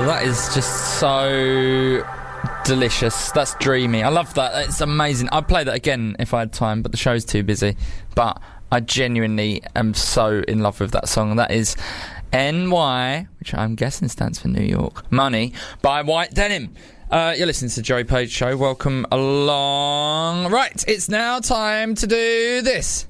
that is just so delicious. That's dreamy. I love that. It's amazing. I'd play that again if I had time, but the show's too busy. But I genuinely am so in love with that song. That is NY, which I'm guessing stands for New York, Money by White Denim. You're listening to the Joey Page Show. Welcome along. Right, it's now time to do this.